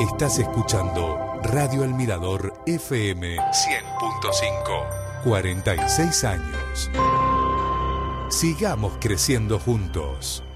Estás escuchando Radio El Mirador FM 100.5. 46 años. Sigamos creciendo juntos.